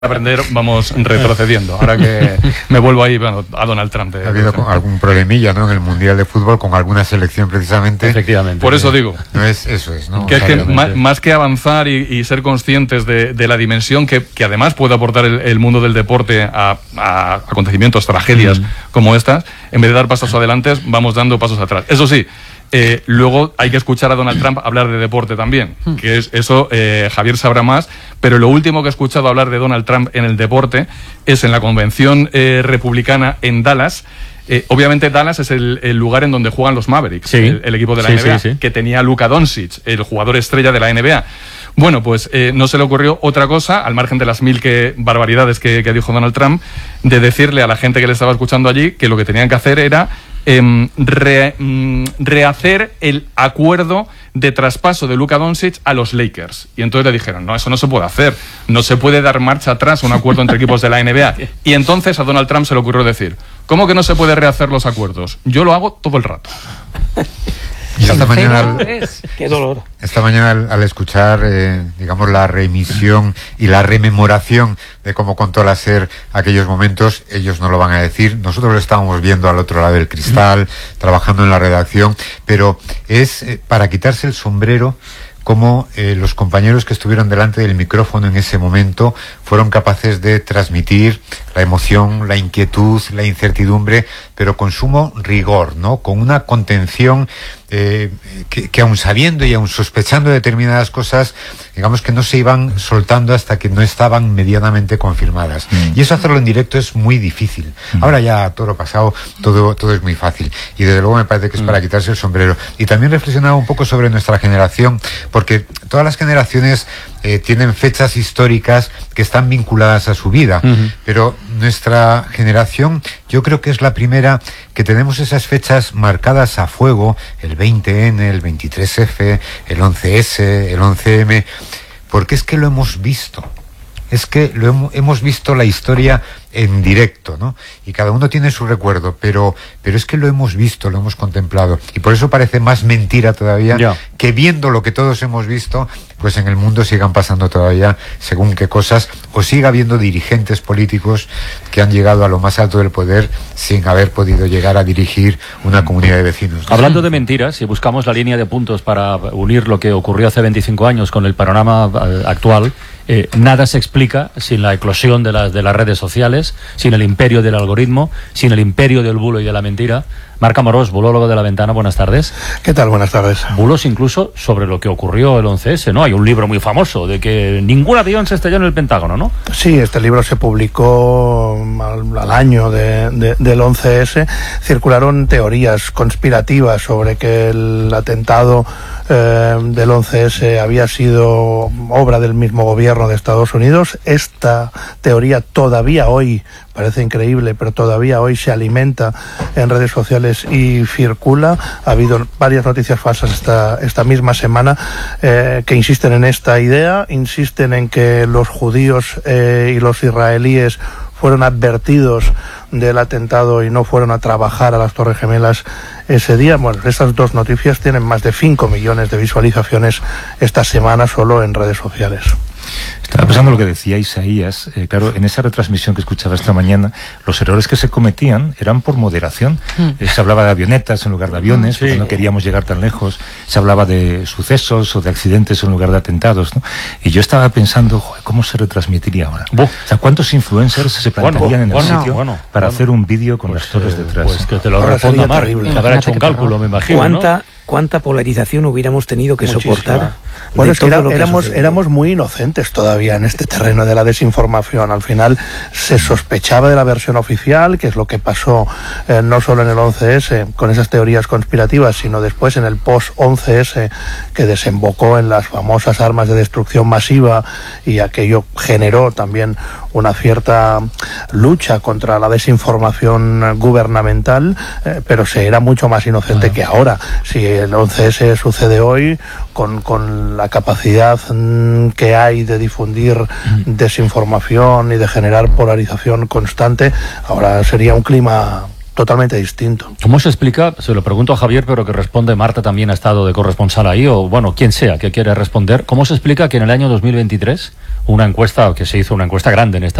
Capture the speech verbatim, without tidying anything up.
aprender, vamos retrocediendo. Ahora que me vuelvo ahí, bueno, a Donald Trump. De, ha habido de... algún problemilla, ¿no?, en el Mundial de Fútbol con alguna selección precisamente. Efectivamente. Por eso digo. No es, eso es, ¿no? Que es que más, más que avanzar y, y ser conscientes de, de la dimensión que, que además puede aportar el, el mundo del deporte a, a acontecimientos, tragedias mm. como estas, en vez de dar pasos adelante, vamos dando pasos atrás. Eso sí, Eh, luego hay que escuchar a Donald Trump hablar de deporte también, que es eso, eh, Javier sabrá más, pero lo último que he escuchado hablar de Donald Trump en el deporte es en la convención eh, republicana en Dallas. Eh, obviamente Dallas es el, el lugar en donde juegan los Mavericks, sí. el, el equipo de la sí, N B A, sí, sí. que tenía a Luka Doncic, el jugador estrella de la N B A. Bueno, pues eh, no se le ocurrió otra cosa, al margen de las mil que, barbaridades que, que dijo Donald Trump, de decirle a la gente que le estaba escuchando allí que lo que tenían que hacer era Eh, re, mm, rehacer el acuerdo de traspaso de Luka Doncic a los Lakers. Y entonces le dijeron, no, eso no se puede hacer, no se puede dar marcha atrás a un acuerdo entre equipos de la N B A. Y entonces a Donald Trump se le ocurrió decir, ¿cómo que no se puede rehacer los acuerdos? Yo lo hago todo el rato. Y esta mañana, al, qué dolor. Esta mañana al, al escuchar, eh, digamos, la reemisión y la rememoración de cómo contó la SER aquellos momentos, ellos no lo van a decir, nosotros lo estábamos viendo al otro lado del cristal, trabajando en la redacción, pero es eh, para quitarse el sombrero cómo eh, los compañeros que estuvieron delante del micrófono en ese momento fueron capaces de transmitir la emoción, la inquietud, la incertidumbre, pero con sumo rigor, ¿no?, con una contención eh, que, que aun sabiendo y aun sospechando determinadas cosas, digamos que no se iban soltando hasta que no estaban medianamente confirmadas. Mm. Y eso hacerlo en directo es muy difícil. Mm. Ahora ya todo lo pasado, todo, todo es muy fácil. Y desde luego me parece que es mm. para quitarse el sombrero. Y también reflexionaba un poco sobre nuestra generación, porque todas las generaciones eh, tienen fechas históricas que están vinculadas a su vida, uh-huh. pero nuestra generación yo creo que es la primera que tenemos esas fechas marcadas a fuego, el veinte ene, el veintitrés efe, el once ese, el once eme, porque es que lo hemos visto. Es que lo hemos, hemos visto la historia en directo, ¿no? Y cada uno tiene su recuerdo, pero pero es que lo hemos visto, lo hemos contemplado. Y por eso parece más mentira todavía yeah. que viendo lo que todos hemos visto, pues en el mundo sigan pasando todavía según qué cosas, o siga habiendo dirigentes políticos que han llegado a lo más alto del poder sin haber podido llegar a dirigir una comunidad de vecinos, ¿no? Hablando de mentiras, si buscamos la línea de puntos para unir lo que ocurrió hace veinticinco años con el panorama eh, actual, Eh, nada se explica sin la eclosión de las, de las redes sociales, sin el imperio del algoritmo, sin el imperio del bulo y de la mentira. Marc Amorós, bulólogo de La Ventana, buenas tardes. ¿Qué tal? Buenas tardes. Bulos incluso sobre lo que ocurrió el once ese, ¿no? Hay un libro muy famoso de que ningún avión se estrelló en el Pentágono, ¿no? Sí, este libro se publicó al, al año de, de, del once ese. Circularon teorías conspirativas sobre que el atentado eh, del once ese había sido obra del mismo gobierno de Estados Unidos. Esta teoría todavía hoy, parece increíble, pero todavía hoy se alimenta en redes sociales y circula. Ha habido varias noticias falsas esta, esta misma semana eh, que insisten en esta idea, insisten en que los judíos eh, y los israelíes fueron advertidos del atentado y no fueron a trabajar a las Torres Gemelas ese día. Bueno, estas dos noticias tienen más de cinco millones de visualizaciones esta semana solo en redes sociales. Estaba pensando lo que decía Isaías, eh, claro, en esa retransmisión que escuchaba esta mañana, los errores que se cometían eran por moderación. Mm. Eh, se hablaba de avionetas en lugar de aviones, sí. porque no queríamos llegar tan lejos. Se hablaba de sucesos o de accidentes en lugar de atentados, ¿no? Y yo estaba pensando, joder, ¿cómo se retransmitiría ahora? Buh. O sea, ¿cuántos influencers se plantarían bueno, en el bueno, sitio bueno, para bueno. hacer un vídeo con pues, las torres eh, detrás? Pues que te lo responda Marc, que habrá hecho un cálculo, me imagino, ¿Cuánta, ¿no? ¿Cuánta polarización hubiéramos tenido que Muchísima. soportar? Bueno, es que era, éramos, éramos muy inocentes todavía en este terreno de la desinformación. Al final se sospechaba de la versión oficial, que es lo que pasó eh, no solo en el once ese, con esas teorías conspirativas, sino después en el post-once ese, que desembocó en las famosas armas de destrucción masiva, y aquello generó también una cierta lucha contra la desinformación gubernamental, eh, pero se era mucho más inocente ah. que ahora. Si el once ese sucede hoy, con, con la capacidad mm, que hay de difundir mm. desinformación y de generar polarización constante, ahora sería un clima totalmente distinto. ¿Cómo se explica? Se lo pregunto a Javier, pero que responde, Marta también ha estado de corresponsal ahí, o bueno, quien sea que quiera responder. ¿Cómo se explica que en el año dos mil veintitrés una encuesta, que se hizo una encuesta grande en esta